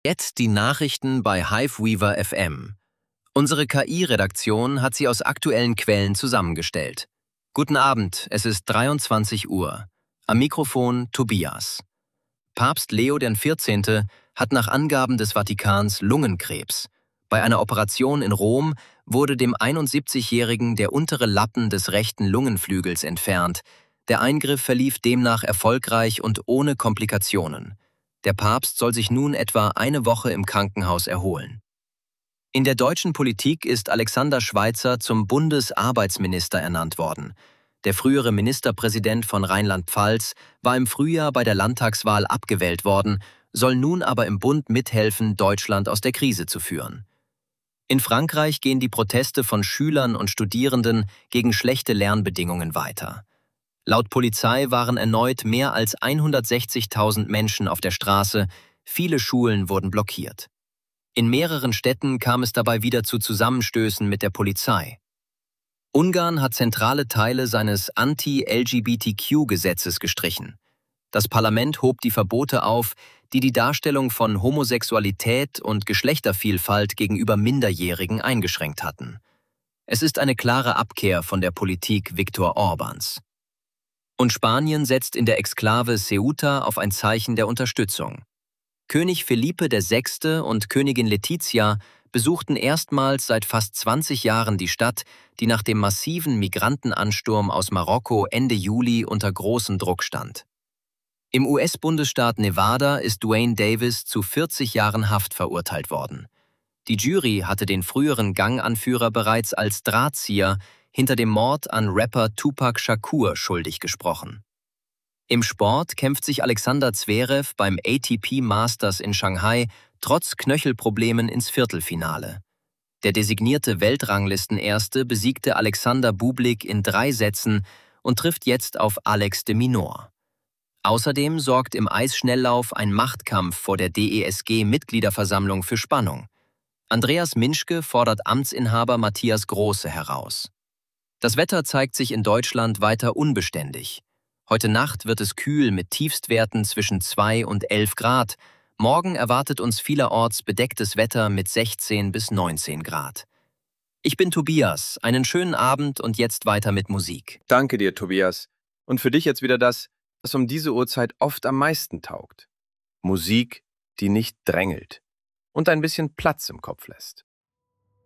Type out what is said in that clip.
Jetzt die Nachrichten bei Hiveweaver FM. Unsere KI-Redaktion hat sie aus aktuellen Quellen zusammengestellt. Guten Abend, es ist 23 Uhr. Am Mikrofon Tobias. Papst Leo XIV. Hat nach Angaben des Vatikans Lungenkrebs. Bei einer Operation in Rom wurde dem 71-Jährigen der untere Lappen des rechten Lungenflügels entfernt. Der Eingriff verlief demnach erfolgreich und ohne Komplikationen. Der Papst soll sich nun etwa eine Woche im Krankenhaus erholen. In der deutschen Politik ist Alexander Schweitzer zum Bundesarbeitsminister ernannt worden. Der frühere Ministerpräsident von Rheinland-Pfalz war im Frühjahr bei der Landtagswahl abgewählt worden, soll nun aber im Bund mithelfen, Deutschland aus der Krise zu führen. In Frankreich gehen die Proteste von Schülern und Studierenden gegen schlechte Lernbedingungen weiter. Laut Polizei waren erneut mehr als 160.000 Menschen auf der Straße, viele Schulen wurden blockiert. In mehreren Städten kam es dabei wieder zu Zusammenstößen mit der Polizei. Ungarn hat zentrale Teile seines Anti-LGBTQ-Gesetzes gestrichen. Das Parlament hob die Verbote auf, die die Darstellung von Homosexualität und Geschlechtervielfalt gegenüber Minderjährigen eingeschränkt hatten. Es ist eine klare Abkehr von der Politik Viktor Orbáns. Und Spanien setzt in der Exklave Ceuta auf ein Zeichen der Unterstützung. König Felipe VI. Und Königin Letizia besuchten erstmals seit fast 20 Jahren die Stadt, die nach dem massiven Migrantenansturm aus Marokko Ende Juli unter großem Druck stand. Im US-Bundesstaat Nevada ist Duane Davis zu 40 Jahren Haft verurteilt worden. Die Jury hatte den früheren Ganganführer bereits als Drahtzieher hinter dem Mord an Rapper Tupac Shakur schuldig gesprochen. Im Sport kämpft sich Alexander Zverev beim ATP Masters in Shanghai trotz Knöchelproblemen ins Viertelfinale. Der designierte Weltranglistenerste besiegte Alexander Bublik in 3 Sätzen und trifft jetzt auf Alex de Minaur. Außerdem sorgt im Eisschnelllauf ein Machtkampf vor der DESG-Mitgliederversammlung für Spannung. Andreas Minschke fordert Amtsinhaber Matthias Große heraus. Das Wetter zeigt sich in Deutschland weiter unbeständig. Heute Nacht wird es kühl mit Tiefstwerten zwischen 2 und 11 Grad. Morgen erwartet uns vielerorts bedecktes Wetter mit 16 bis 19 Grad. Ich bin Tobias, einen schönen Abend und jetzt weiter mit Musik. Danke dir, Tobias. Und für dich jetzt wieder das, was um diese Uhrzeit oft am meisten taugt. Musik, die nicht drängelt und ein bisschen Platz im Kopf lässt.